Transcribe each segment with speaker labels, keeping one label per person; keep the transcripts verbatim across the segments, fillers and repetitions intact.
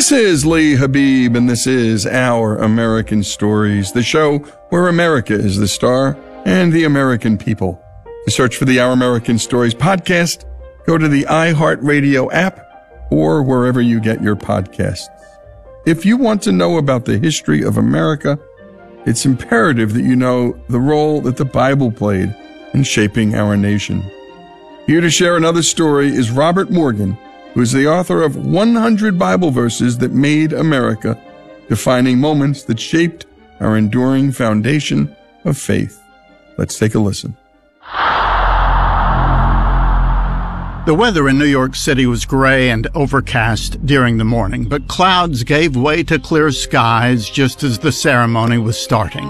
Speaker 1: This is Lee Habib, and this is Our American Stories, the show where America is the star and the American people. To search for the Our American Stories podcast, go to the iHeartRadio app or wherever you get your podcasts. If you want to know about the history of America, it's imperative that you know the role that the Bible played in shaping our nation. Here to share another story is Robert Morgan, who is the author of one hundred Bible Verses That Made America, defining moments that shaped our enduring foundation of faith. Let's take a listen.
Speaker 2: The weather in New York City was gray and overcast during the morning, but clouds gave way to clear skies just as the ceremony was starting.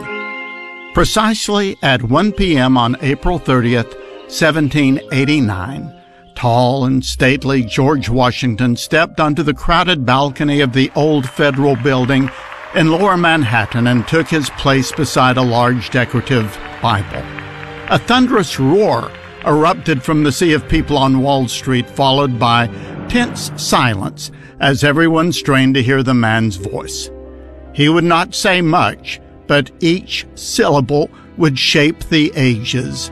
Speaker 2: Precisely at one p.m. on April thirtieth, seventeen eighty-nine, tall and stately George Washington stepped onto the crowded balcony of the old Federal Building in Lower Manhattan and took his place beside a large decorative Bible. A thunderous roar erupted from the sea of people on Wall Street, followed by tense silence as everyone strained to hear the man's voice. He would not say much, but each syllable would shape the ages.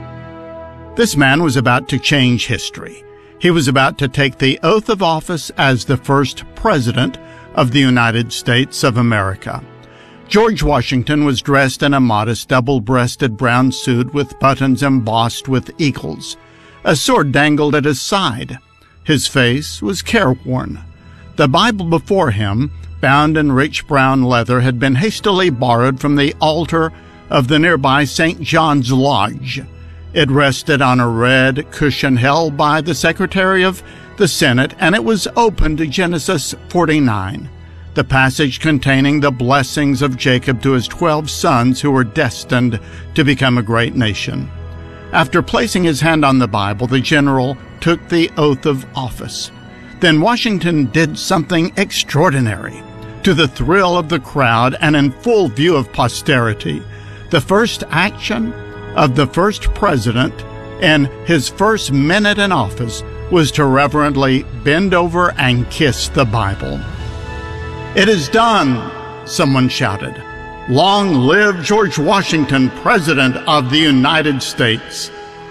Speaker 2: This man was about to change history. He was about to take the oath of office as the first president of the United States of America. George Washington was dressed in a modest double-breasted brown suit with buttons embossed with eagles. A sword dangled at his side. His face was careworn. The Bible before him, bound in rich brown leather, had been hastily borrowed from the altar of the nearby Saint John's Lodge. It rested on a red cushion held by the Secretary of the Senate, and it was open to Genesis forty-nine, the passage containing the blessings of Jacob to his twelve sons who were destined to become a great nation. After placing his hand on the Bible, the general took the oath of office. Then Washington did something extraordinary. To the thrill of the crowd and in full view of posterity, the first action of the first president in his first minute in office was to reverently bend over and kiss the Bible. "It is done," someone shouted. "Long live George Washington, President of the United States."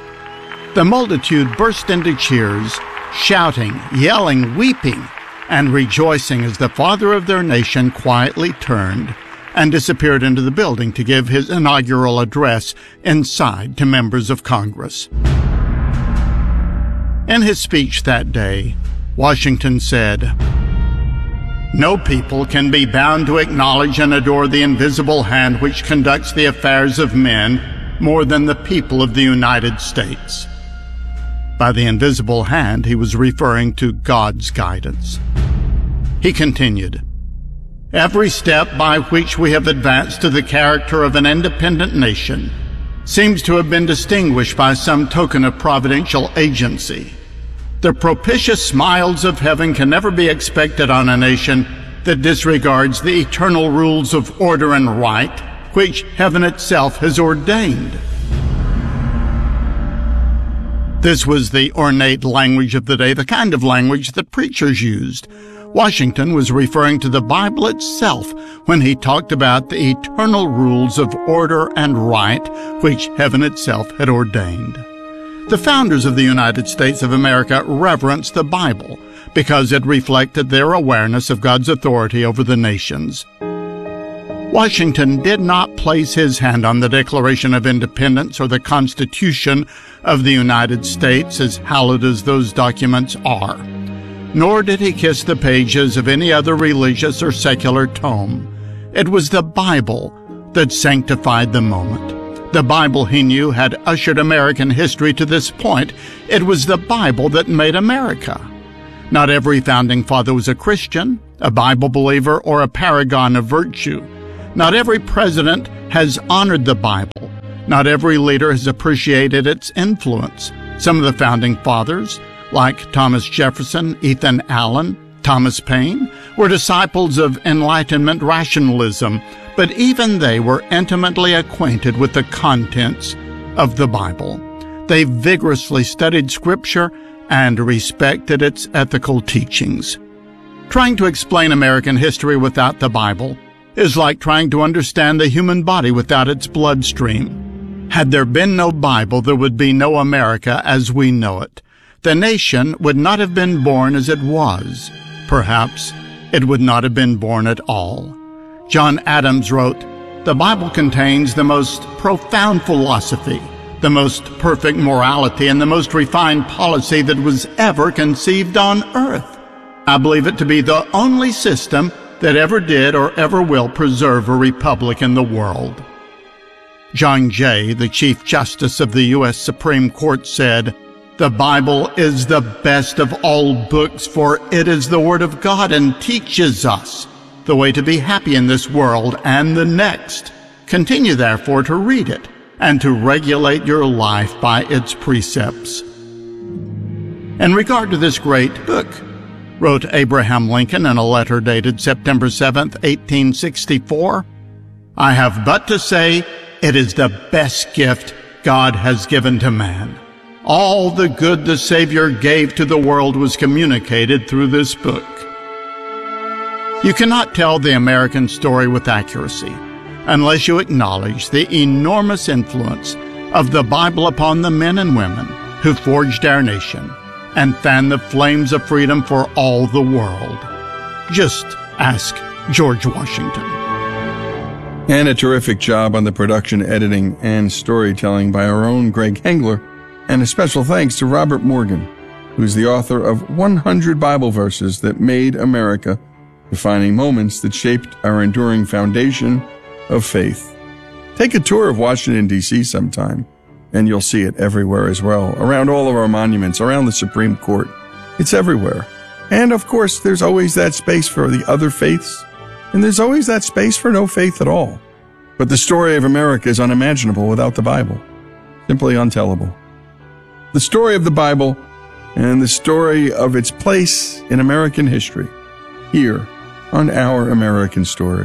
Speaker 2: The multitude burst into cheers, shouting, yelling, weeping, and rejoicing as the father of their nation quietly turned and disappeared into the building to give his inaugural address inside to members of Congress. In his speech that day, Washington said, "No people can be bound to acknowledge and adore the invisible hand which conducts the affairs of men more than the people of the United States." By the invisible hand, he was referring to God's guidance. He continued, "Every step by which we have advanced to the character of an independent nation seems to have been distinguished by some token of providential agency. The propitious smiles of heaven can never be expected on a nation that disregards the eternal rules of order and right, which heaven itself has ordained." This was the ornate language of the day, the kind of language that preachers used. Washington was referring to the Bible itself when he talked about the eternal rules of order and right, which heaven itself had ordained. The founders of the United States of America reverenced the Bible because it reflected their awareness of God's authority over the nations. Washington did not place his hand on the Declaration of Independence or the Constitution of the United States, as hallowed as those documents are. Nor did he kiss the pages of any other religious or secular tome. It was the Bible that sanctified the moment. The Bible, he knew, had ushered American history to this point. It was the Bible that made America. Not every founding father was a Christian, a Bible believer, or a paragon of virtue. Not every president has honored the Bible. Not every leader has appreciated its influence. Some of the founding fathers, like Thomas Jefferson, Ethan Allen, Thomas Paine, were disciples of Enlightenment rationalism, but even they were intimately acquainted with the contents of the Bible. They vigorously studied Scripture and respected its ethical teachings. Trying to explain American history without the Bible is like trying to understand the human body without its bloodstream. Had there been no Bible, there would be no America as we know it. The nation would not have been born as it was. Perhaps it would not have been born at all. John Adams wrote, "The Bible contains the most profound philosophy, the most perfect morality, and the most refined policy that was ever conceived on earth. I believe it to be the only system that ever did or ever will preserve a republic in the world." John Jay, the Chief Justice of the U S Supreme Court, said, "The Bible is the best of all books, for it is the Word of God and teaches us the way to be happy in this world and the next. Continue, therefore, to read it and to regulate your life by its precepts." In regard to this great book, wrote Abraham Lincoln in a letter dated September seventh, eighteen sixty-four, "I have but to say it is the best gift God has given to man. All the good the Savior gave to the world was communicated through this book." You cannot tell the American story with accuracy unless you acknowledge the enormous influence of the Bible upon the men and women who forged our nation and fanned the flames of freedom for all the world. Just ask George Washington.
Speaker 1: And a terrific job on the production, editing, and storytelling by our own Greg Hengler. And a special thanks to Robert Morgan, who's the author of one hundred Bible verses that made America, defining moments that shaped our enduring foundation of faith. Take a tour of Washington, D C sometime, and you'll see it everywhere as well, around all of our monuments, around the Supreme Court. It's everywhere. And of course, there's always that space for the other faiths, and there's always that space for no faith at all. But the story of America is unimaginable without the Bible. Simply untellable. The story of the Bible and the story of its place in American history, here on Our American Stories.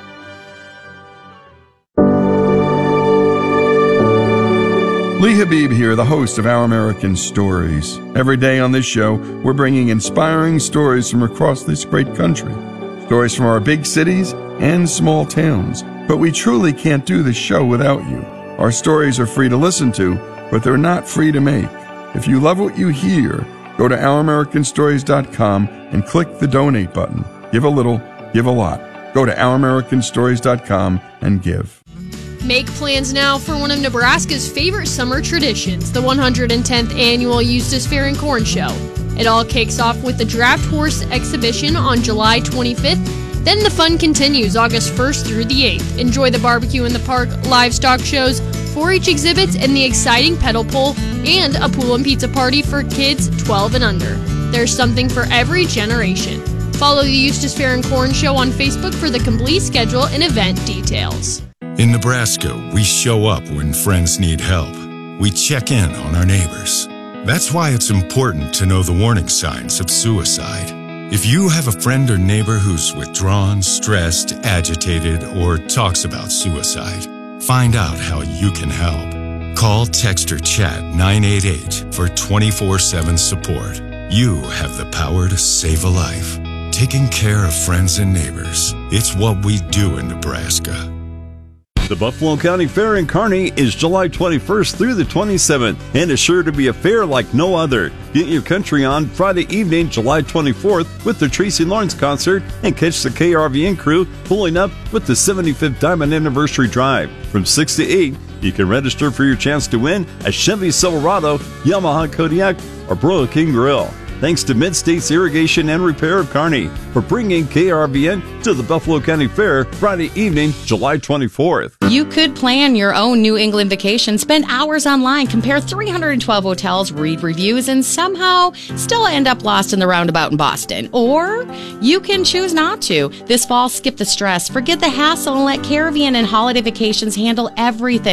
Speaker 1: Lee Habib here, the host of Our American Stories. Every day on this show, we're bringing inspiring stories from across this great country. Stories from our big cities and small towns. But we truly can't do this show without you. Our stories are free to listen to, but they're not free to make. If you love what you hear, go to our american stories dot com and click the donate button. Give a little, give a lot. Go to our american stories dot com and give.
Speaker 3: Make plans now for one of Nebraska's favorite summer traditions, the one hundred tenth Annual Eustis Fair and Corn Show. It all kicks off with the Draft Horse Exhibition on July twenty-fifth. Then the fun continues August first through the eighth. Enjoy the barbecue in the park, livestock shows, four H exhibits, and the exciting pedal pull, and a pool and pizza party for kids twelve and under. There's something for every generation. Follow the Eustis Fair and Corn Show on Facebook for the complete schedule and event details.
Speaker 4: In Nebraska, we show up when friends need help. We check in on our neighbors. That's why it's important to know the warning signs of suicide. If you have a friend or neighbor who's withdrawn, stressed, agitated, or talks about suicide, find out how you can help. Call, text, or chat nine eight eight for twenty-four seven support. You have the power to save a life. Taking care of friends and neighbors. It's what we do in Nebraska.
Speaker 5: The Buffalo County Fair in Kearney is July twenty-first through the twenty-seventh and is sure to be a fair like no other. Get your country on Friday evening, July twenty-fourth with the Tracy Lawrence concert and catch the K R V N crew pulling up with the seventy-fifth Diamond Anniversary Drive. From six to eight, you can register for your chance to win a Chevy Silverado, Yamaha Kodiak, or Broil King Grill. Thanks to Mid-States Irrigation and Repair of Kearney for bringing K R V N to the Buffalo County Fair Friday evening, July twenty-fourth.
Speaker 6: You could plan your own New England vacation, spend hours online, compare three hundred twelve hotels, read reviews, and somehow still end up lost in the roundabout in Boston. Or you can choose not to. This fall, skip the stress, forget the hassle, and let Caribbean and Holiday Vacations handle everything.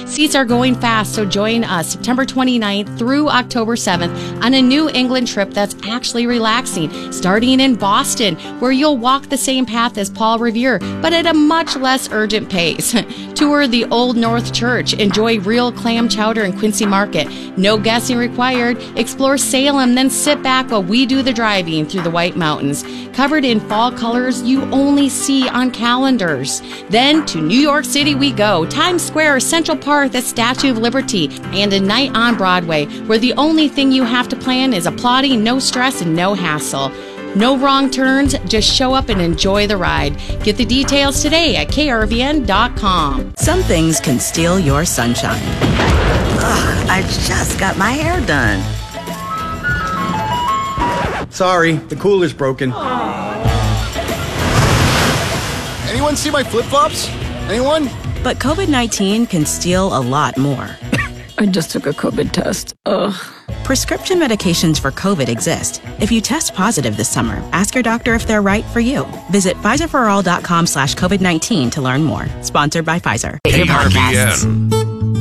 Speaker 6: Seats are going fast, so join us September twenty-ninth through October seventh on a New England trip that's actually relaxing, starting in Boston, where you'll walk the same path as Paul Revere, but at a much less urgent pace. Tour the Old North Church, enjoy real clam chowder in Quincy Market. No guessing required. Explore Salem, then sit back while we do the driving through the White Mountains, covered in fall colors you only see on calendars. Then to New York City we go. Times Square, Central Park, the Statue of Liberty, and a night on Broadway, where the only thing you have to plan is applauding, no stress, and no hassle. No wrong turns, just show up and enjoy the ride. Get the details today at K R V N dot com.
Speaker 7: Some things can steal your sunshine. Ugh, I just got my hair done.
Speaker 8: Sorry, the cooler's broken.
Speaker 9: Anyone see my flip-flops? Anyone?
Speaker 7: But COVID nineteen can steal a lot more.
Speaker 10: I just took a COVID test. Ugh.
Speaker 7: Prescription medications for COVID exist. If you test positive this summer, ask your doctor if they're right for you. Visit Pfizer For All dot com slash COVID nineteen to learn more. Sponsored by Pfizer.
Speaker 11: K R V N.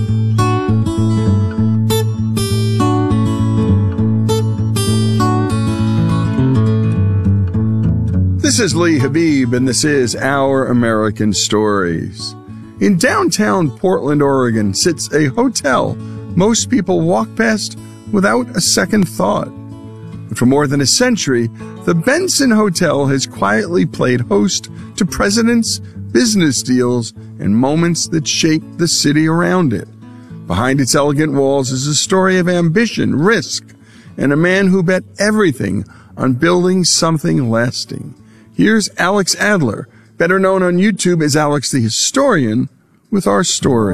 Speaker 1: This is Lee Habib, and this is Our American Stories. In downtown Portland, Oregon, sits a hotel most people walk past without a second thought. For more than a century, the Benson Hotel has quietly played host to presidents, business deals, and moments that shaped the city around it. Behind its elegant walls is a story of ambition, risk, and a man who bet everything on building something lasting. Here's Alex Adler, better known on YouTube as Alex the Historian, with our story.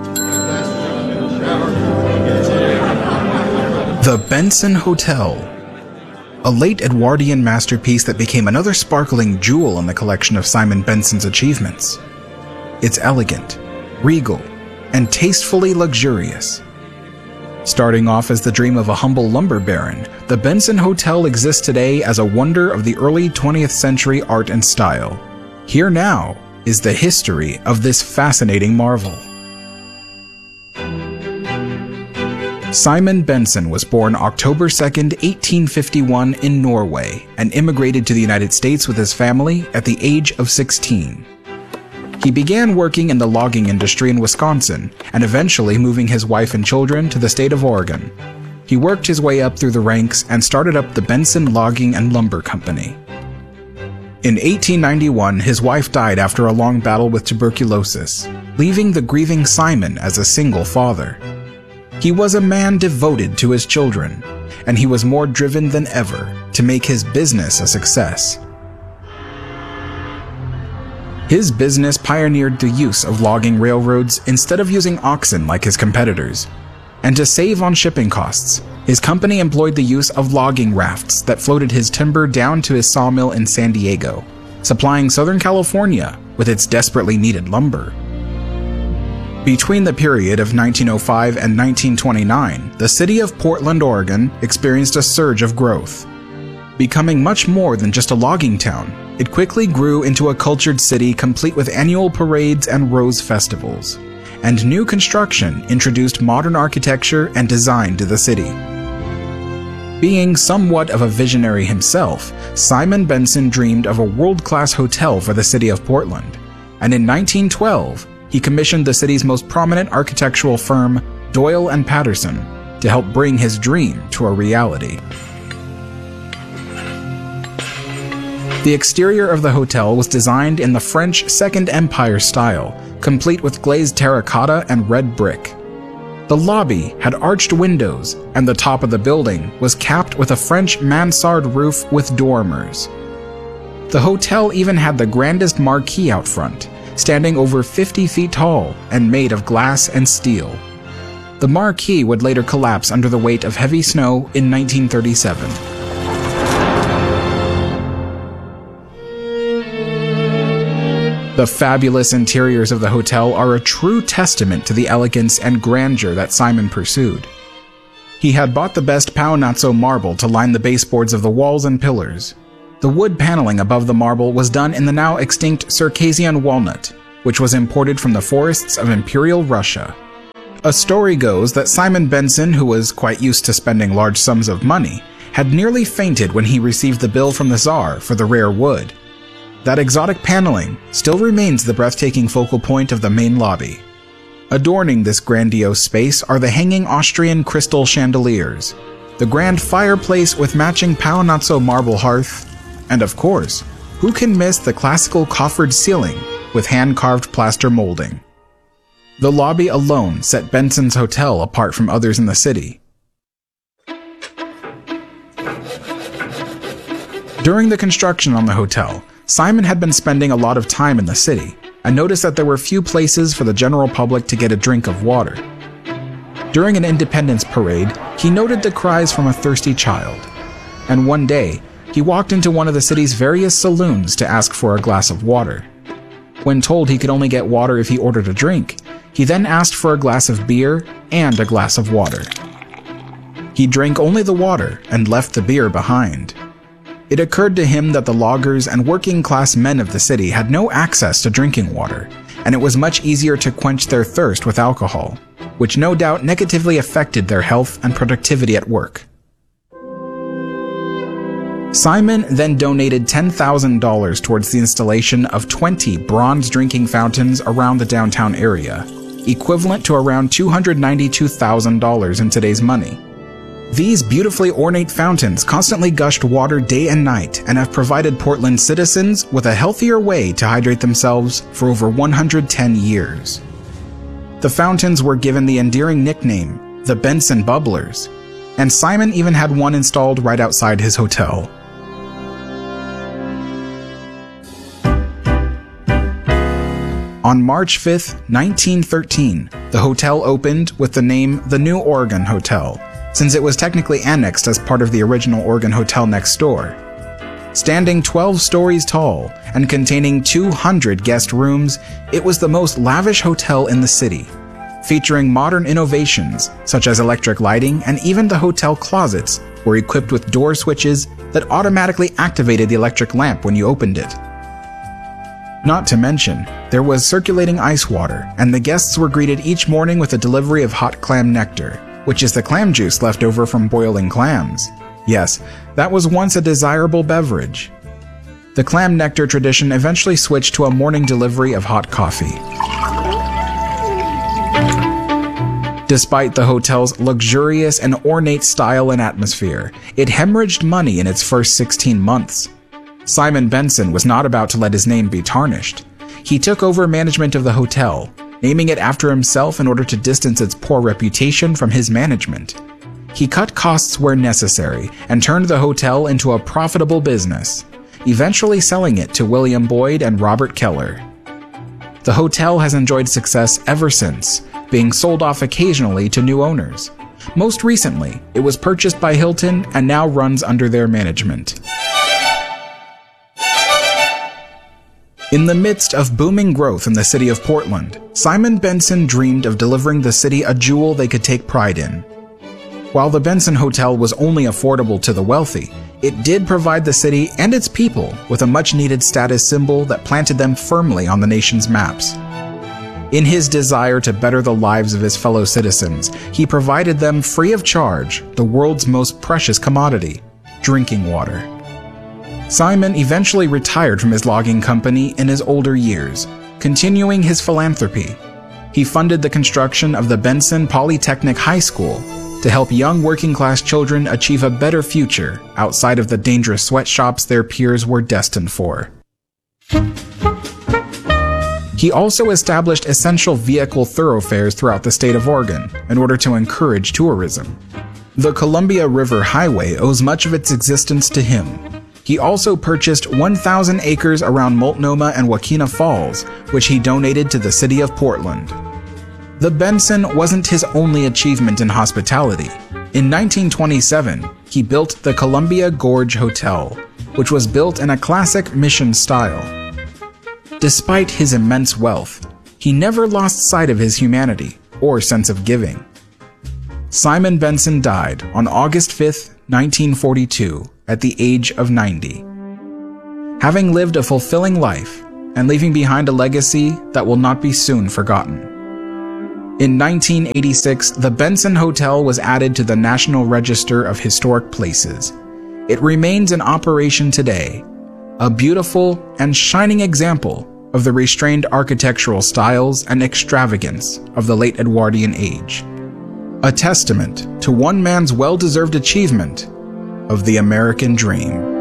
Speaker 12: The Benson Hotel, a late Edwardian masterpiece that became another sparkling jewel in the collection of Simon Benson's achievements. It's elegant, regal, and tastefully luxurious. Starting off as the dream of a humble lumber baron, the Benson Hotel exists today as a wonder of the early twentieth century art and style. Here now is the history of this fascinating marvel. Simon Benson was born October second, eighteen fifty-one in Norway and immigrated to the United States with his family at the age of sixteen. He began working in the logging industry in Wisconsin and eventually moving his wife and children to the state of Oregon. He worked his way up through the ranks and started up the Benson Logging and Lumber Company. In eighteen ninety-one, his wife died after a long battle with tuberculosis, leaving the grieving Simon as a single father. He was a man devoted to his children, and he was more driven than ever to make his business a success. His business pioneered the use of logging railroads instead of using oxen like his competitors. And to save on shipping costs, his company employed the use of logging rafts that floated his timber down to his sawmill in San Diego, supplying Southern California with its desperately needed lumber. Between the period of nineteen oh five and nineteen twenty-nine, the city of Portland, Oregon experienced a surge of growth. Becoming much more than just a logging town, it quickly grew into a cultured city complete with annual parades and rose festivals. And new construction introduced modern architecture and design to the city. Being somewhat of a visionary himself, Simon Benson dreamed of a world-class hotel for the city of Portland, and in nineteen twelve, he commissioned the city's most prominent architectural firm, Doyle and Patterson, to help bring his dream to a reality. The exterior of the hotel was designed in the French Second Empire style, complete with glazed terracotta and red brick. The lobby had arched windows, and the top of the building was capped with a French mansard roof with dormers. The hotel even had the grandest marquee out front, standing over fifty feet tall and made of glass and steel. The marquee would later collapse under the weight of heavy snow in nineteen thirty-seven. The fabulous interiors of the hotel are a true testament to the elegance and grandeur that Simon pursued. He had bought the best Pau Nazzo marble to line the baseboards of the walls and pillars. The wood paneling above the marble was done in the now extinct Circassian walnut, which was imported from the forests of Imperial Russia. A story goes that Simon Benson, who was quite used to spending large sums of money, had nearly fainted when he received the bill from the Tsar for the rare wood. That exotic paneling still remains the breathtaking focal point of the main lobby. Adorning this grandiose space are the hanging Austrian crystal chandeliers, the grand fireplace with matching Palazzo marble hearth, and of course, who can miss the classical coffered ceiling with hand-carved plaster molding? The lobby alone set Benson's hotel apart from others in the city. During the construction on the hotel, Simon had been spending a lot of time in the city and noticed that there were few places for the general public to get a drink of water. During an Independence parade, he noted the cries from a thirsty child, and one day, he walked into one of the city's various saloons to ask for a glass of water. When told he could only get water if he ordered a drink, he then asked for a glass of beer and a glass of water. He drank only the water and left the beer behind. It occurred to him that the loggers and working-class men of the city had no access to drinking water, and it was much easier to quench their thirst with alcohol, which no doubt negatively affected their health and productivity at work. Simon then donated ten thousand dollars towards the installation of twenty bronze drinking fountains around the downtown area, equivalent to around two hundred ninety-two thousand dollars in today's money. These beautifully ornate fountains constantly gushed water day and night and have provided Portland citizens with a healthier way to hydrate themselves for over one hundred ten years. The fountains were given the endearing nickname, the Benson Bubblers, and Simon even had one installed right outside his hotel. On March fifth, nineteen thirteen, the hotel opened with the name the New Oregon Hotel, since it was technically annexed as part of the original Oregon Hotel next door. Standing twelve stories tall and containing two hundred guest rooms, it was the most lavish hotel in the city, featuring modern innovations such as electric lighting, and even the hotel closets were equipped with door switches that automatically activated the electric lamp when you opened it. Not to mention, there was circulating ice water, and the guests were greeted each morning with a delivery of hot clam nectar, which is the clam juice left over from boiling clams. Yes, that was once a desirable beverage. The clam nectar tradition eventually switched to a morning delivery of hot coffee. Despite the hotel's luxurious and ornate style and atmosphere, it hemorrhaged money in its first sixteen months. Simon Benson was not about to let his name be tarnished. He took over management of the hotel, naming it after himself in order to distance its poor reputation from his management. He cut costs where necessary and turned the hotel into a profitable business, eventually selling it to William Boyd and Robert Keller. The hotel has enjoyed success ever since, being sold off occasionally to new owners. Most recently, it was purchased by Hilton and now runs under their management. In the midst of booming growth in the city of Portland, Simon Benson dreamed of delivering the city a jewel they could take pride in. While the Benson Hotel was only affordable to the wealthy, it did provide the city and its people with a much-needed status symbol that planted them firmly on the nation's maps. In his desire to better the lives of his fellow citizens, he provided them free of charge the world's most precious commodity, drinking water. Simon eventually retired from his logging company in his older years, continuing his philanthropy. He funded the construction of the Benson Polytechnic High School to help young working-class children achieve a better future outside of the dangerous sweatshops their peers were destined for. He also established essential vehicle thoroughfares throughout the state of Oregon in order to encourage tourism. The Columbia River Highway owes much of its existence to him. He also purchased one thousand acres around Multnomah and Wakena Falls, which he donated to the city of Portland. The Benson wasn't his only achievement in hospitality. In nineteen twenty-seven, he built the Columbia Gorge Hotel, which was built in a classic mission style. Despite his immense wealth, he never lost sight of his humanity or sense of giving. Simon Benson died on August fifth, nineteen forty-two, at the age of ninety. Having lived a fulfilling life and leaving behind a legacy that will not be soon forgotten. In nineteen eighty-six, the Benson Hotel was added to the National Register of Historic Places. It remains in operation today, a beautiful and shining example of the restrained architectural styles and extravagance of the late Edwardian age. A testament to one man's well-deserved achievement of the American dream.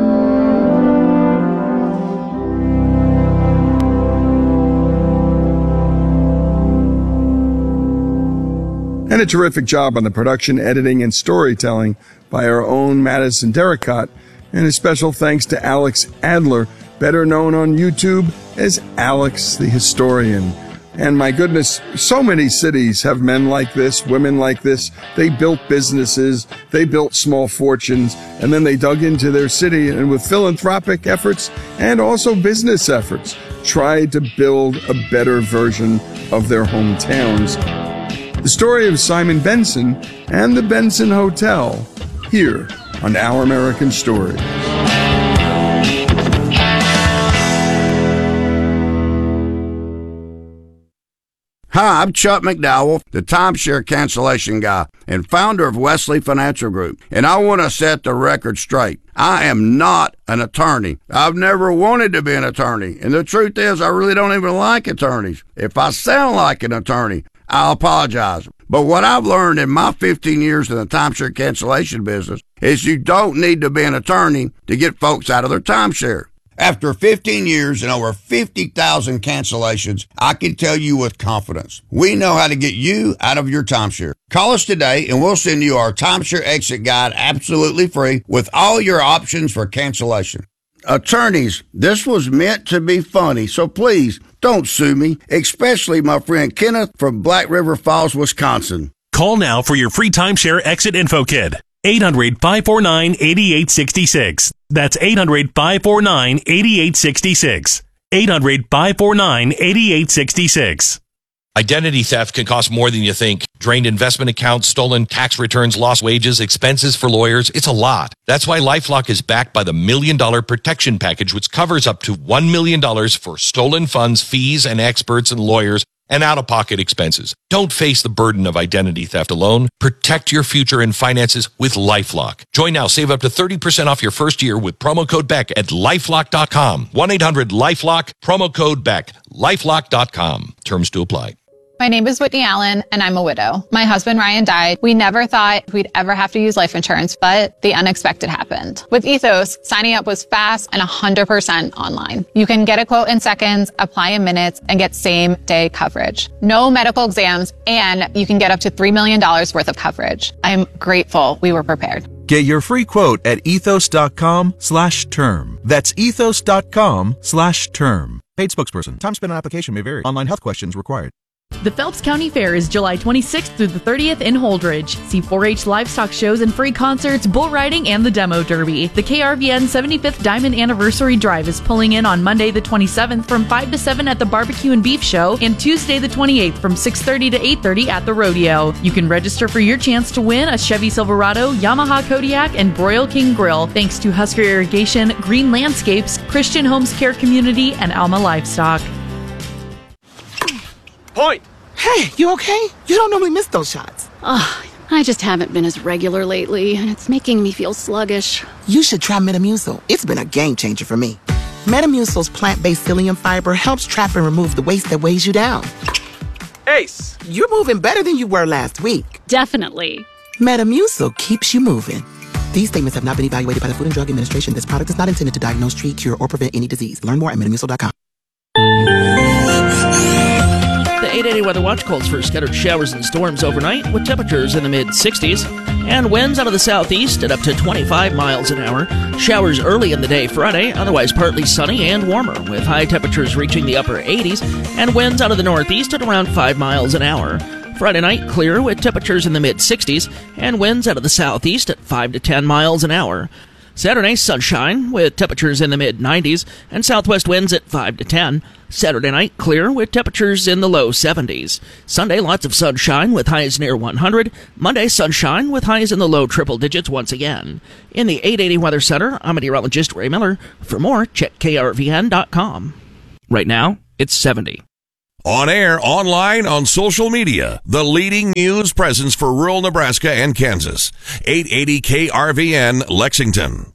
Speaker 1: And a terrific job on the production, editing, and storytelling by our own Madison Derricott. And a special thanks to Alex Adler, better known on YouTube as Alex the Historian. And my goodness, so many cities have men like this, women like this. They built businesses, they built small fortunes, and then they dug into their city and with philanthropic efforts and also business efforts, tried to build a better version of their hometowns. The story of Simon Benson and the Benson Hotel, here on Our American Stories.
Speaker 11: Hi, I'm Chuck McDowell, the timeshare cancellation guy and founder of Wesley Financial Group, and I want to set the record straight. I am not an attorney. I've never wanted to be an attorney, and the truth is I really don't even like attorneys. If I sound like an attorney, I'll apologize. But what I've learned in my fifteen years in the timeshare cancellation business is you don't need to be an attorney to get folks out of their timeshare. After fifteen years and over fifty thousand cancellations, I can tell you with confidence, we know how to get you out of your timeshare. Call us today and we'll send you our timeshare exit guide absolutely free with all your options for cancellation. Attorneys, this was meant to be funny, so please don't sue me, especially my friend Kenneth from Black River Falls, Wisconsin.
Speaker 13: Call now for your free timeshare exit info kit. eight hundred, five four nine, eight eight six six. That's eight hundred, five four nine, eight eight six six. eight hundred, five four nine, eight eight six six.
Speaker 14: Identity theft can cost more than you think. Drained investment accounts, stolen tax returns, lost wages, expenses for lawyers. It's a lot. That's why LifeLock is backed by the Million Dollar Protection Package, which covers up to one million dollars for stolen funds, fees, and experts and lawyers, and out-of-pocket expenses. Don't face the burden of identity theft alone. Protect your future and finances with LifeLock. Join now. Save up to thirty percent off your first year with promo code Beck at lifelock dot com. one eight hundred lifelock, promo code Beck, lifelock dot com. Terms to apply.
Speaker 15: My name is Whitney Allen, and I'm a widow. My husband, Ryan, died. We never thought we'd ever have to use life insurance, but the unexpected happened. With Ethos, signing up was fast and one hundred percent online. You can get a quote in seconds, apply in minutes, and get same-day coverage. No medical exams, and you can get up to three million dollars worth of coverage. I'm grateful we were prepared.
Speaker 16: Get your free quote at ethos.com slash term. That's ethos.com slash term. Paid spokesperson. Time spent on application may vary. Online health questions required.
Speaker 17: The Phelps County Fair is July twenty-sixth through the thirtieth in Holdridge. See four H livestock shows and free concerts, bull riding, and the demo derby. The K R V N seventy-fifth Diamond Anniversary Drive is pulling in on Monday the twenty-seventh from five to seven at the Barbecue and Beef Show and Tuesday the twenty-eighth from six thirty to eight thirty at the Rodeo. You can register for your chance to win a Chevy Silverado, Yamaha Kodiak, and Broil King Grill thanks to Husker Irrigation, Green Landscapes, Christian Homes Care Community, and Alma Livestock.
Speaker 18: Point! Hey, you okay? You don't normally miss those shots.
Speaker 19: Ugh, I just haven't been as regular lately, and it's making me feel sluggish.
Speaker 18: You should try Metamucil. It's been a game changer for me. Metamucil's plant-based psyllium fiber helps trap and remove the waste that weighs you down. Ace! You're moving better than you were last week.
Speaker 19: Definitely.
Speaker 18: Metamucil keeps you moving. These statements have not been evaluated by the Food and Drug Administration. This product is not intended to diagnose, treat, cure, or prevent any disease. Learn more at metamucil dot com.
Speaker 20: eight eighty Weather Watch calls for scattered showers and storms overnight with temperatures in the mid sixties and winds out of the southeast at up to twenty-five miles an hour. Showers early in the day Friday, otherwise partly sunny and warmer with high temperatures reaching the upper eighties and winds out of the northeast at around five miles an hour. Friday night clear with temperatures in the mid sixties and winds out of the southeast at five to ten miles an hour. Saturday, sunshine with temperatures in the mid nineties and southwest winds at five to ten. Saturday night, clear with temperatures in the low seventies. Sunday, lots of sunshine with highs near one hundred. Monday, sunshine with highs in the low triple digits once again. In the eight eighty Weather Center, I'm meteorologist Ray Miller. For more, check K R V N dot com. Right now, it's seventy.
Speaker 21: On air, online, on social media, the leading news presence for rural Nebraska and Kansas. eight eighty K R V N, Lexington.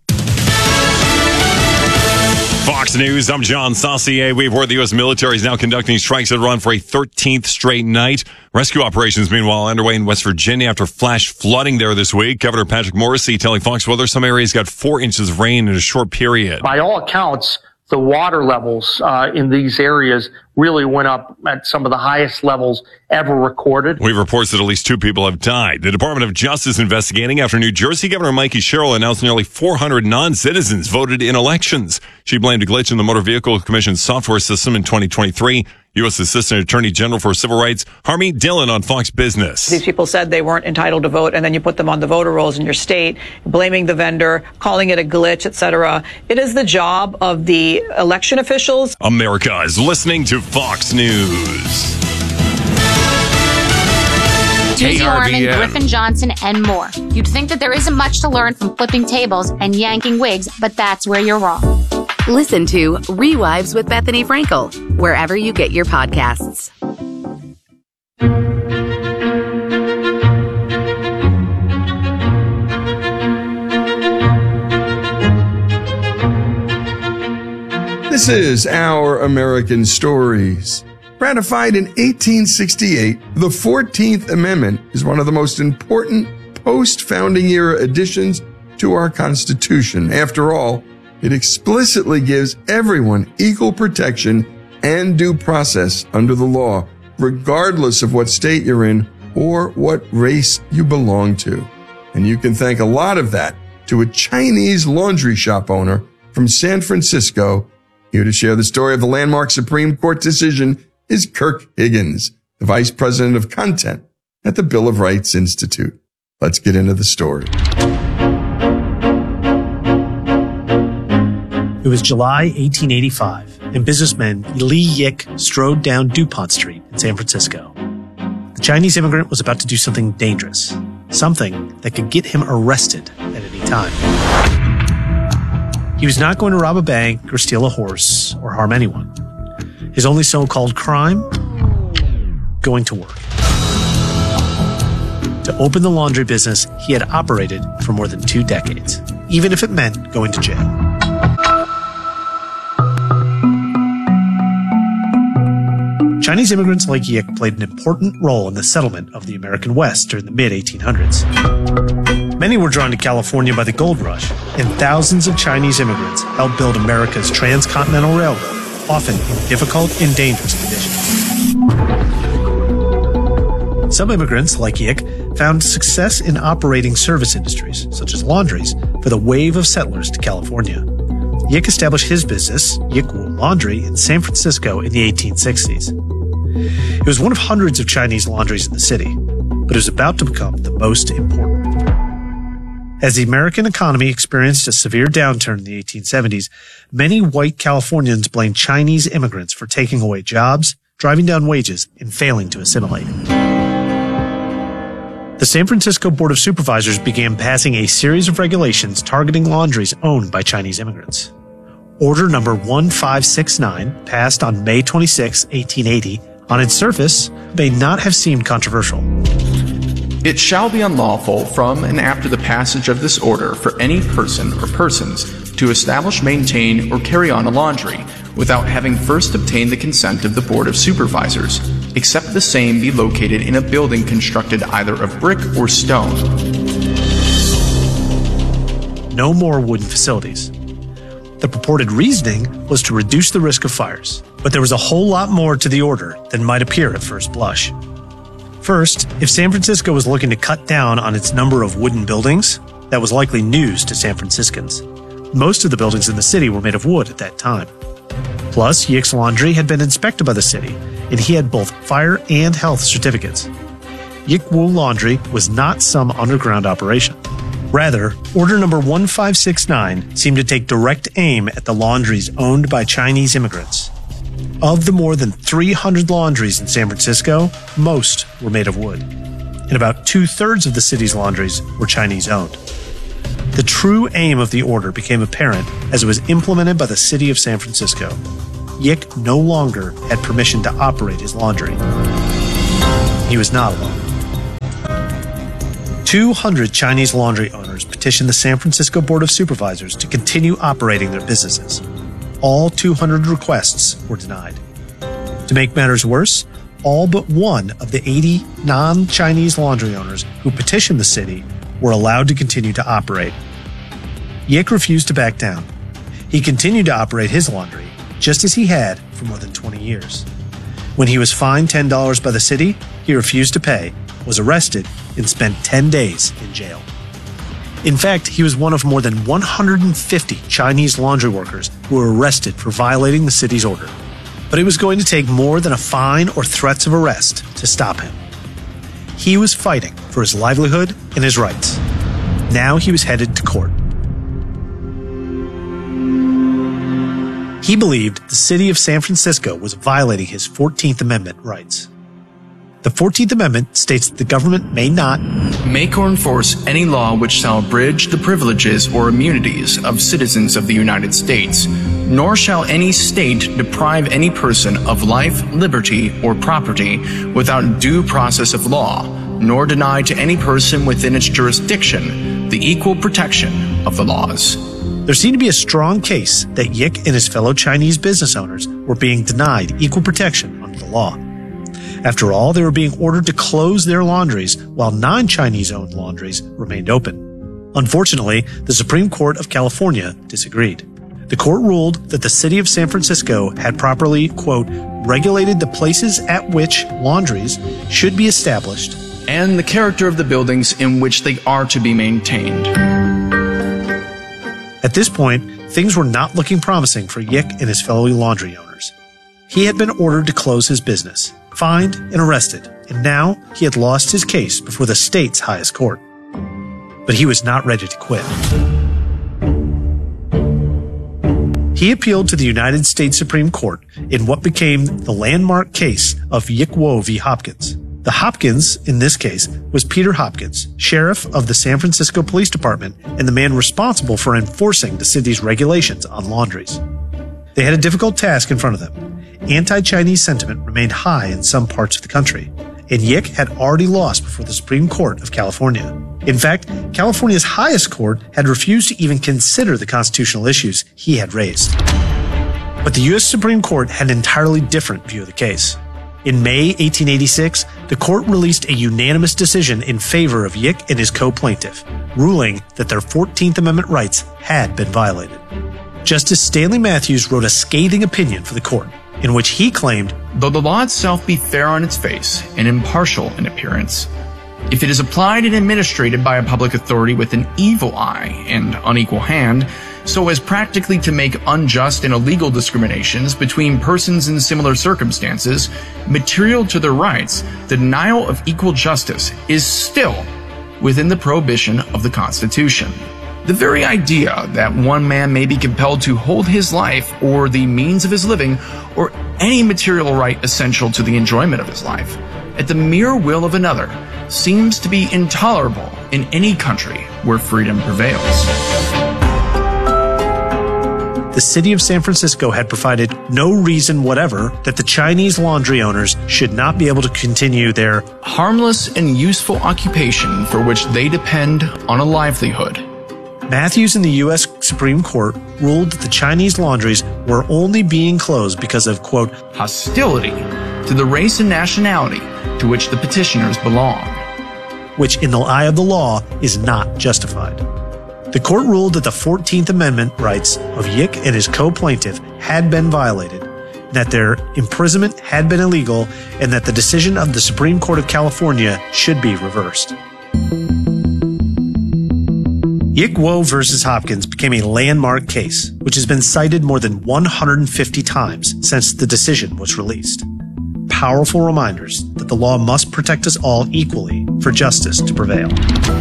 Speaker 22: Fox News, I'm John Saucier. We've heard the U S military is now conducting strikes that run for a thirteenth straight night. Rescue operations, meanwhile, underway in West Virginia after flash flooding there this week. Governor Patrick Morrisey telling Fox Weather some areas got four inches of rain in a short period.
Speaker 23: By all accounts, the water levels uh, in these areas really went up at some of the highest levels ever recorded.
Speaker 22: We have reports that at least two people have died. The Department of Justice investigating after New Jersey Governor Mikey Sherrill announced nearly four hundred non-citizens voted in elections. She blamed a glitch in the Motor Vehicle Commission's software system in twenty twenty-three. U S Assistant Attorney General for Civil Rights, Harmeet Dillon on Fox Business.
Speaker 24: These people said they weren't entitled to vote, and then you put them on the voter rolls in your state, blaming the vendor, calling it a glitch, et cetera. It is the job of the election officials.
Speaker 22: America is listening to Fox News.
Speaker 25: Susie Orman, Griffin Johnson, and more. You'd think that there isn't much to learn from flipping tables and yanking wigs, but that's where you're wrong.
Speaker 26: Listen to Rewives with Bethany Frankel, wherever you get your podcasts.
Speaker 1: This is Our American Stories. Ratified in eighteen sixty-eight, the fourteenth Amendment is one of the most important post-founding era additions to our Constitution. After all, it explicitly gives everyone equal protection and due process under the law, regardless of what state you're in or what race you belong to. And you can thank a lot of that to a Chinese laundry shop owner from San Francisco. Here to share the story of the landmark Supreme Court decision is Kirk Higgins, the Vice President of Content at the Bill of Rights Institute. Let's get into the story.
Speaker 27: It was July eighteen eighty-five, and businessman Li Yik strode down DuPont Street in San Francisco. The Chinese immigrant was about to do something dangerous, something that could get him arrested at any time. He was not going to rob a bank or steal a horse or harm anyone. His only so-called crime? Going to work. To open the laundry business he had operated for more than two decades, even if it meant going to jail. Chinese immigrants like Yik played an important role in the settlement of the American West during the mid eighteen hundreds. Many were drawn to California by the gold rush, and thousands of Chinese immigrants helped build America's transcontinental railroad, often in difficult and dangerous conditions. Some immigrants, like Yik, found success in operating service industries, such as laundries, for the wave of settlers to California. Yik established his business, Yik Wu Laundry, in San Francisco in the eighteen sixties. It was one of hundreds of Chinese laundries in the city, but it was about to become the most important. As the American economy experienced a severe downturn in the eighteen seventies, many white Californians blamed Chinese immigrants for taking away jobs, driving down wages, and failing to assimilate. The San Francisco Board of Supervisors began passing a series of regulations targeting laundries owned by Chinese immigrants. Order number one five six nine, passed on May twenty-sixth, eighteen eighty, on its surface, may not have seemed controversial.
Speaker 28: It shall be unlawful from and after the passage of this order for any person or persons to establish, maintain, or carry on a laundry without having first obtained the consent of the Board of Supervisors, except the same be located in a building constructed either of brick or stone.
Speaker 27: No more wooden facilities. The purported reasoning was to reduce the risk of fires, but there was a whole lot more to the order than might appear at first blush. First, if San Francisco was looking to cut down on its number of wooden buildings, that was likely news to San Franciscans. Most of the buildings in the city were made of wood at that time. Plus, Yik's Laundry had been inspected by the city, and he had both fire and health certificates. Yik Wu Laundry was not some underground operation. Rather, order number one five six nine seemed to take direct aim at the laundries owned by Chinese immigrants. Of the more than three hundred laundries in San Francisco, most were made of wood, and about two-thirds of the city's laundries were Chinese-owned. The true aim of the order became apparent as it was implemented by the city of San Francisco. Yick no longer had permission to operate his laundry. He was not alone. two hundred Chinese laundry owners petitioned the San Francisco Board of Supervisors to continue operating their businesses. All two hundred requests were denied. To make matters worse, all but one of the eighty non-Chinese laundry owners who petitioned the city were allowed to continue to operate. Yick refused to back down. He continued to operate his laundry, just as he had for more than twenty years. When he was fined ten dollars by the city, he refused to pay, was arrested, and spent ten days in jail. In fact, he was one of more than one hundred fifty Chinese laundry workers who were arrested for violating the city's order. But it was going to take more than a fine or threats of arrest to stop him. He was fighting for his livelihood and his rights. Now he was headed to court. He believed the city of San Francisco was violating his fourteenth Amendment rights. The fourteenth Amendment states that the government may not
Speaker 28: make or enforce any law which shall abridge the privileges or immunities of citizens of the United States, nor shall any state deprive any person of life, liberty, or property without due process of law, nor deny to any person within its jurisdiction the equal protection of the laws.
Speaker 27: There seemed to be a strong case that Yick and his fellow Chinese business owners were being denied equal protection under the law. After all, they were being ordered to close their laundries while non-Chinese-owned laundries remained open. Unfortunately, the Supreme Court of California disagreed. The court ruled that the city of San Francisco had properly, quote, regulated the places at which laundries should be established
Speaker 28: and the character of the buildings in which they are to be maintained.
Speaker 27: At this point, things were not looking promising for Yick and his fellow laundry owners. He had been ordered to close his business, fined and arrested, and now he had lost his case before the state's highest court. But he was not ready to quit. He appealed to the United States Supreme Court in what became the landmark case of Yick Wo v. Hopkins. The Hopkins, in this case, was Peter Hopkins, sheriff of the San Francisco Police Department and the man responsible for enforcing the city's regulations on laundries. They had a difficult task in front of them. Anti-Chinese sentiment remained high in some parts of the country, and Yick had already lost before the Supreme Court of California. In fact, California's highest court had refused to even consider the constitutional issues he had raised. But the U S Supreme Court had an entirely different view of the case. In May eighteen eighty-six, the court released a unanimous decision in favor of Yick and his co-plaintiff, ruling that their fourteenth Amendment rights had been violated. Justice Stanley Matthews wrote a scathing opinion for the court, in which he claimed,
Speaker 28: though the law itself be fair on its face and impartial in appearance, if it is applied and administered by a public authority with an evil eye and unequal hand, so as practically to make unjust and illegal discriminations between persons in similar circumstances material to their rights, the denial of equal justice is still within the prohibition of the Constitution. The very idea that one man may be compelled to hold his life or the means of his living or any material right essential to the enjoyment of his life at the mere will of another seems to be intolerable in any country where freedom prevails.
Speaker 27: The city of San Francisco had provided no reason whatever that the Chinese laundry owners should not be able to continue their
Speaker 28: harmless and useful occupation for which they depend on a livelihood.
Speaker 27: Matthews and the U S Supreme Court ruled that the Chinese laundries were only being closed because of, quote,
Speaker 28: hostility to the race and nationality to which the petitioners belong,
Speaker 27: which in the eye of the law is not justified. The court ruled that the fourteenth Amendment rights of Yick and his co-plaintiff had been violated, that their imprisonment had been illegal, and that the decision of the Supreme Court of California should be reversed. Yick Wo versus Hopkins became a landmark case, which has been cited more than one hundred fifty times since the decision was released. Powerful reminders that the law must protect us all equally for justice to prevail.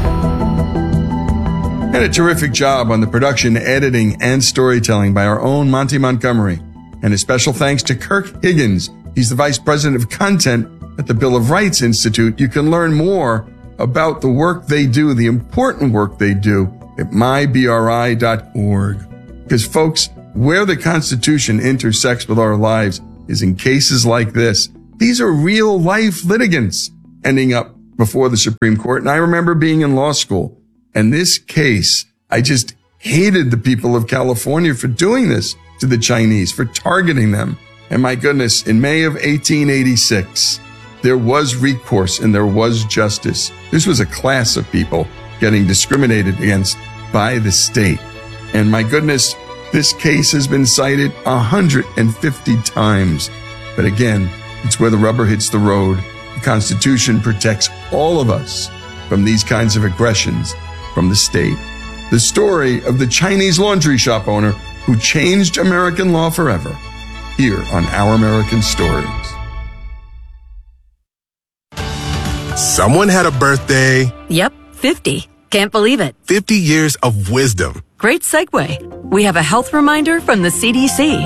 Speaker 1: And a terrific job on the production, editing, and storytelling by our own Monty Montgomery. And a special thanks to Kirk Higgins. He's the Vice President of Content at the Bill of Rights Institute. You can learn more about the work they do, the important work they do, at my b r i dot org. Because, folks, Where the Constitution intersects with our lives is in cases like this. These are real life litigants ending up before the Supreme Court. And I remember being in law school, and this case, I just hated the people of California for doing this to the Chinese, for targeting them. And my goodness, in May of eighteen eighty-six, there was recourse and there was justice. This was a class of people getting discriminated against by the state. And my goodness, this case has been cited one hundred fifty times. But again, it's where the rubber hits the road. The Constitution protects all of us from these kinds of aggressions from the state. The story of the Chinese laundry shop owner who changed American law forever, here on Our American Stories.
Speaker 2: Someone had a birthday.
Speaker 3: Yep, fifty. Can't believe it.
Speaker 2: fifty years of wisdom.
Speaker 3: Great segue. We have a health reminder from the C D C.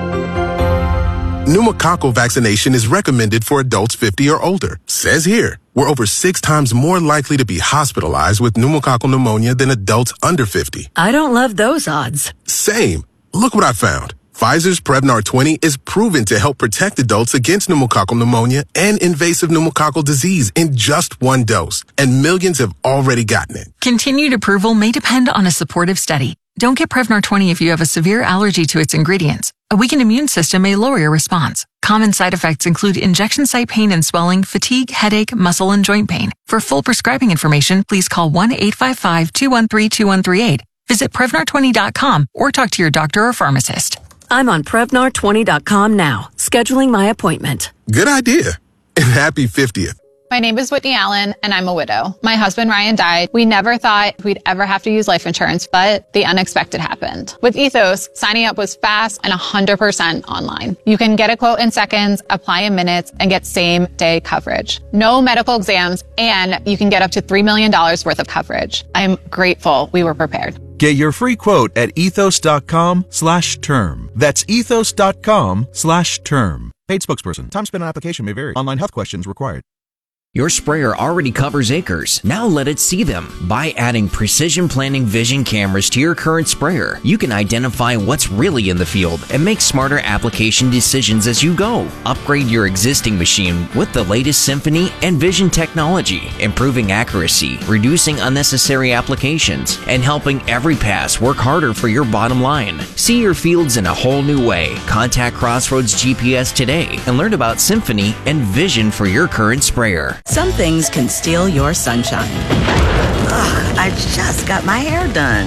Speaker 2: Pneumococcal vaccination is recommended for adults fifty or older. Says here, we're over six times more likely to be hospitalized with pneumococcal pneumonia than adults under fifty.
Speaker 3: I don't love those odds.
Speaker 2: Same. Look what I found. Pfizer's Prevnar twenty is proven to help protect adults against pneumococcal pneumonia and invasive pneumococcal disease in just one dose, and millions have already gotten it.
Speaker 4: Continued approval may depend on a supportive study. Don't get Prevnar twenty if you have a severe allergy to its ingredients. A weakened immune system may lower your response. Common side effects include injection site pain and swelling, fatigue, headache, muscle, and joint pain. For full prescribing information, please call one eight five five, two one three, two one three eight. Visit Prevnar twenty dot com or talk to your doctor or pharmacist.
Speaker 3: I'm on Prevnar twenty dot com now, scheduling my appointment.
Speaker 2: Good idea. And happy fiftieth.
Speaker 15: My name is Whitney Allen, and I'm a widow. My husband, Ryan, died. We never thought we'd ever have to use life insurance, but the unexpected happened. With Ethos, signing up was fast and one hundred percent online. You can get a quote in seconds, apply in minutes, and get same-day coverage. No medical exams, and you can get up to three million dollars worth of coverage. I'm grateful we were prepared.
Speaker 16: Get your free quote at ethos.com slash term. That's ethos.com slash term. Paid spokesperson. Time spent on application may vary. Online health questions required.
Speaker 5: Your sprayer already covers acres. Now let it see them. By adding Precision Planning Vision cameras to your current sprayer, you can identify what's really in the field and make smarter application decisions as you go. Upgrade your existing machine with the latest Symphony and Vision technology, improving accuracy, reducing unnecessary applications, and helping every pass work harder for your bottom line. See your fields in a whole new way. Contact Crossroads G P S today and learn about Symphony and Vision for your current sprayer.
Speaker 7: Some things can steal your sunshine.
Speaker 6: Ugh, I just got my hair done.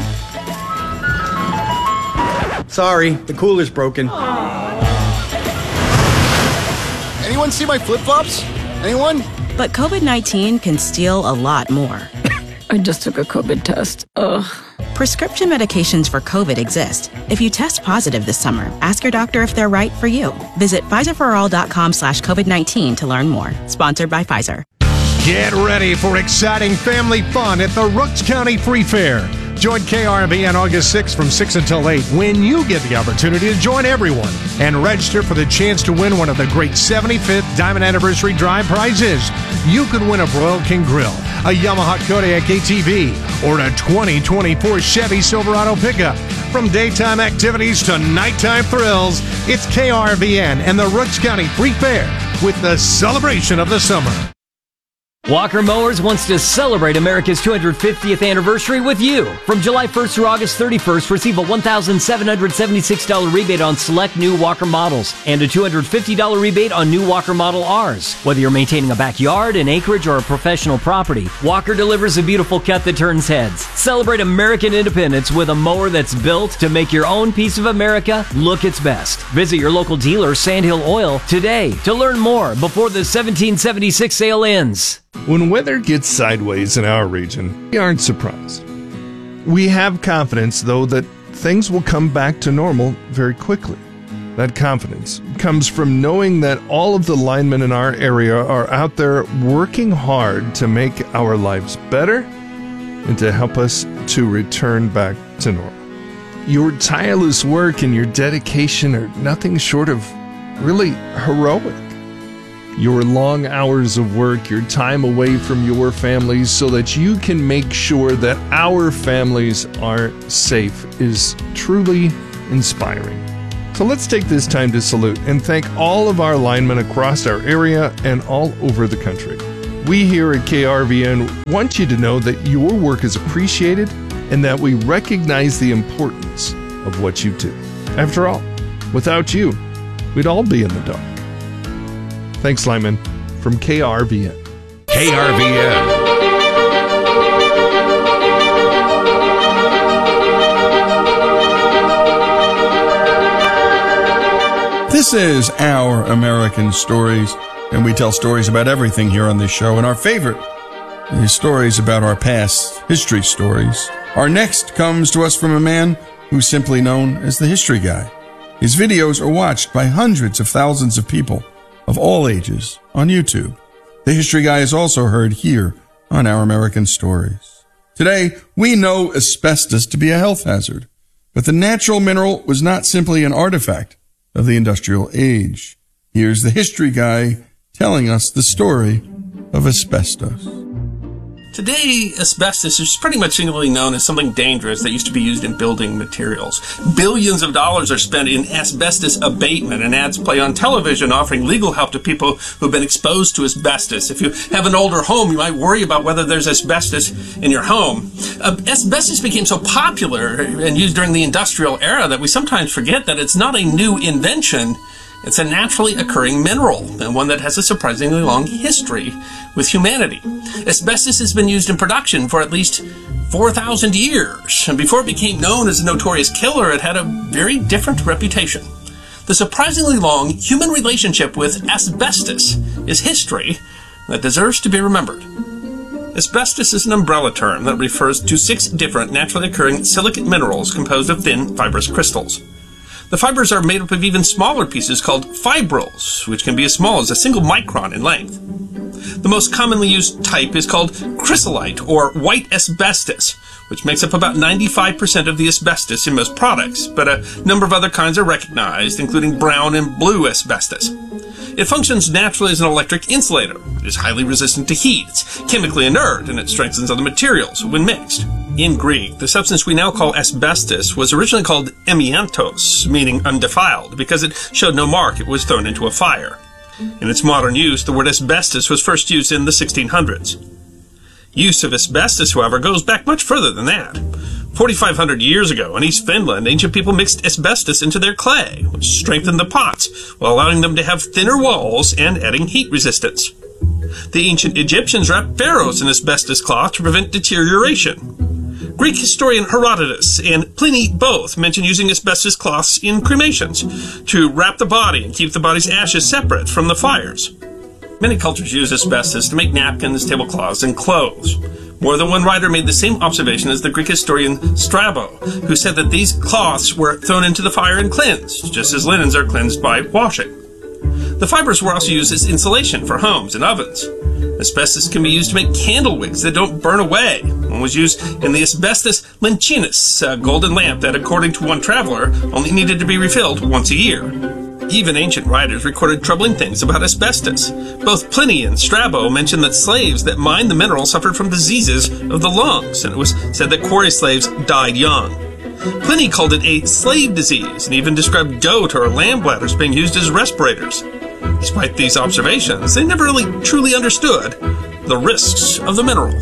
Speaker 8: Sorry, the cooler's broken.
Speaker 9: Anyone see my flip-flops? Anyone?
Speaker 7: But COVID nineteen can steal a lot more.
Speaker 6: I just took a COVID test. Ugh.
Speaker 7: Prescription medications for COVID exist. If you test positive this summer, ask your doctor if they're right for you. Visit Pfizerforall.com slash COVID-19 to learn more. Sponsored by Pfizer.
Speaker 10: Get ready for exciting family fun at the Rooks County Free Fair. Join K R V N August sixth from six until eight when you get the opportunity to join everyone and register for the chance to win one of the great seventy-fifth Diamond Anniversary Drive prizes. You could win a Broil King Grill, a Yamaha Kodiak A T V, or a twenty twenty-four Chevy Silverado pickup. From daytime activities to nighttime thrills, it's K R V N and the Rooks County Free Fair with the celebration of the summer.
Speaker 29: Walker Mowers wants to celebrate America's two hundred fiftieth anniversary with you. From July first through August thirty-first, receive a one thousand seven hundred seventy-six dollars rebate on select new Walker models and a two hundred fifty dollars rebate on new Walker Model Rs. Whether you're maintaining a backyard, an acreage, or a professional property, Walker delivers a beautiful cut that turns heads. Celebrate American independence with a mower that's built to make your own piece of America look its best. Visit your local dealer, Sandhill Oil, today to learn more before the seventeen seventy-six sale ends.
Speaker 30: When weather gets sideways in our region, we aren't surprised. We have confidence, though, that things will come back to normal very quickly. That confidence comes from knowing that all of the linemen in our area are out there working hard to make our lives better and to help us to return back to normal. Your tireless work and your dedication are nothing short of really heroic. Your long hours of work, your time away from your families so that you can make sure that our families are safe is truly inspiring. So let's take this time to salute and thank all of our linemen across our area and all over the country. We here at K R V N want you to know that your work is appreciated and that we recognize the importance of what you do. After all, without you, we'd all be in the dark. Thanks, linemen, from K R V N.
Speaker 11: K R V N.
Speaker 1: This is Our American Stories, and we tell stories about everything here on this show, and our favorite is stories about our past, history stories. Our next comes to us from a man who's simply known as the History Guy. His videos are watched by hundreds of thousands of people of all ages on YouTube. The History Guy is also heard here on Our American Stories. Today, we know asbestos to be a health hazard, but the natural mineral was not simply an artifact of the industrial age. Here's the History Guy telling us the story of asbestos.
Speaker 12: Today, asbestos is pretty much simply known as something dangerous that used to be used in building materials. Billions of dollars are spent in asbestos abatement, and ads play on television offering legal help to people who have been exposed to asbestos. If you have an older home, you might worry about whether there's asbestos in your home. Uh, asbestos became so popular and used during the industrial era that we sometimes forget that it's not a new invention. It's a naturally occurring mineral, and one that has a surprisingly long history with humanity. Asbestos has been used in production for at least four thousand years, and before it became known as a notorious killer, it had a very different reputation. The surprisingly long human relationship with asbestos is history that deserves to be remembered. Asbestos is an umbrella term that refers to six different naturally occurring silicate minerals composed of thin, fibrous crystals. The fibers are made up of even smaller pieces called fibrils, which can be as small as a single micron in length. The most commonly used type is called chrysolite, or white asbestos, which makes up about ninety-five percent of the asbestos in most products, but a number of other kinds are recognized, including brown and blue asbestos. It functions naturally as an electric insulator. It is highly resistant to heat. It's chemically inert, and it strengthens other materials when mixed. In Greek, the substance we now call asbestos was originally called amiantos, meaning undefiled, because it showed no mark it was thrown into a fire. In its modern use, the word asbestos was first used in the sixteen hundreds. Use of asbestos, however, goes back much further than that. forty-five hundred years ago, in East Finland, ancient people mixed asbestos into their clay, which strengthened the pots, while allowing them to have thinner walls and adding heat resistance. The ancient Egyptians wrapped pharaohs in asbestos cloth to prevent deterioration. Greek historian Herodotus and Pliny both mention using asbestos cloths in cremations to wrap the body and keep the body's ashes separate from the fires. Many cultures use asbestos to make napkins, tablecloths, and clothes. More than one writer made the same observation as the Greek historian Strabo, who said that these cloths were thrown into the fire and cleansed, just as linens are cleansed by washing. The fibers were also used as insulation for homes and ovens. Asbestos can be used to make candle wicks that don't burn away. One was used in the asbestos lencinus, a golden lamp that, according to one traveler, only needed to be refilled once a year. Even ancient writers recorded troubling things about asbestos. Both Pliny and Strabo mentioned that slaves that mined the mineral suffered from diseases of the lungs, and it was said that quarry slaves died young. Pliny called it a slave disease, and even described goat or lamb bladders being used as respirators. Despite these observations, they never really truly understood the risks of the mineral.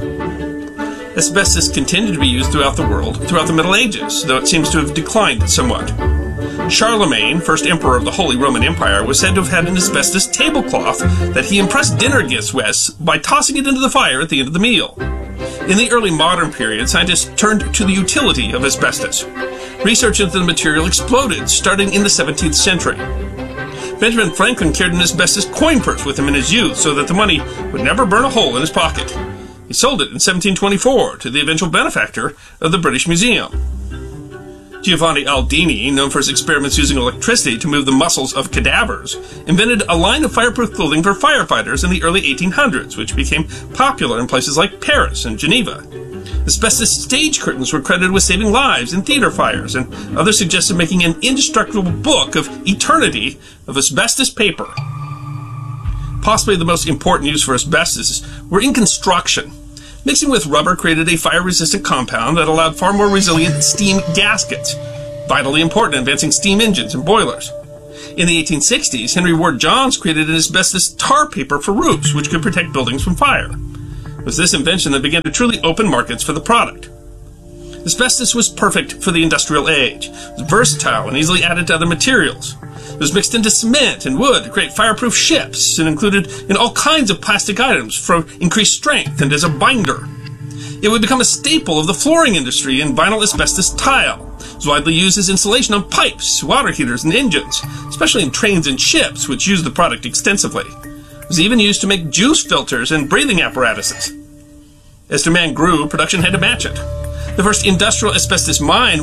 Speaker 12: Asbestos continued to be used throughout the world throughout the Middle Ages, though it seems to have declined somewhat. Charlemagne, first emperor of the Holy Roman Empire, was said to have had an asbestos tablecloth that he impressed dinner guests with by tossing it into the fire at the end of the meal. In the early modern period, scientists turned to the utility of asbestos. Research into the material exploded, starting in the seventeenth century. Benjamin Franklin carried an asbestos coin purse with him in his youth so that the money would never burn a hole in his pocket. He sold it in seventeen twenty-four to the eventual benefactor of the British Museum. Giovanni Aldini, known for his experiments using electricity to move the muscles of cadavers, invented a line of fireproof clothing for firefighters in the early eighteen hundreds, which became popular in places like Paris and Geneva. Asbestos stage curtains were credited with saving lives in theater fires, and others suggested making an indestructible book of eternity of asbestos paper. Possibly the most important use for asbestos were in construction. Mixing with rubber created a fire-resistant compound that allowed far more resilient steam gaskets. vitally important in advancing steam engines and boilers. In the eighteen sixties, Henry Ward Johns created an asbestos tar paper for roofs, which could protect buildings from fire. It was this invention that began to truly open markets for the product. Asbestos was perfect for the industrial age. It was versatile and easily added to other materials. It was mixed into cement and wood to create fireproof ships and included in all kinds of plastic items for increased strength and as a binder. It would become a staple of the flooring industry and vinyl asbestos tile. It was widely used as insulation on pipes, water heaters, and engines, especially in trains and ships, which used the product extensively. It was even used to make juice filters and breathing apparatuses. As demand grew, production had to match it. The first industrial asbestos mine